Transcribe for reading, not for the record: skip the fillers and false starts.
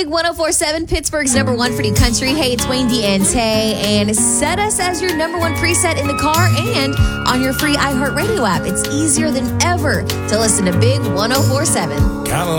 Big 104.7, Pittsburgh's number one for new country. Hey, it's Wayne DeAnte, and set us as your number one preset in the car and on your free iHeartRadio app. It's easier than ever to listen to Big 104.7.